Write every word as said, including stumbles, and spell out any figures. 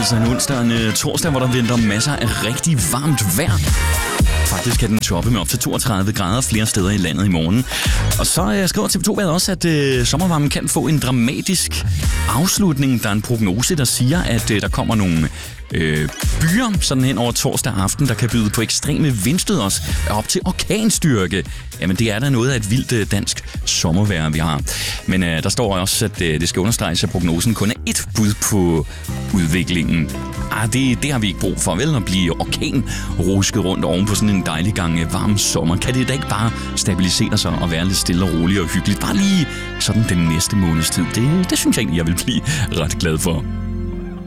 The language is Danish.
altså en onsdag og en uh, torsdag, hvor der venter masser af rigtig varmt vejr. Faktisk kan den toppe med op til toogtredive grader flere steder i landet i morgen. Og så uh, skriver T V to også, at uh, sommervarmen kan få en dramatisk afslutning. Der er en prognose, der siger, at uh, der kommer nogle øh, byer sådan hen over torsdag aften, der kan byde på ekstreme vindstød også, op til orkanstyrke. Jamen det er da noget af et vildt uh, dansk sommervejr, vi har. Men uh, der står også, at uh, det skal understreges, at prognosen kun er ét bud på udviklingen. Ah, det, det har vi ikke brug for, vel? At blive orkanrusket rundt oven på sådan en dejlig gang varm sommer. Kan det da ikke bare stabilisere sig og være lidt stille og roligt og hyggeligt? Bare lige sådan den næste måneds tid. Det, det synes jeg egentlig, jeg vil blive ret glad for.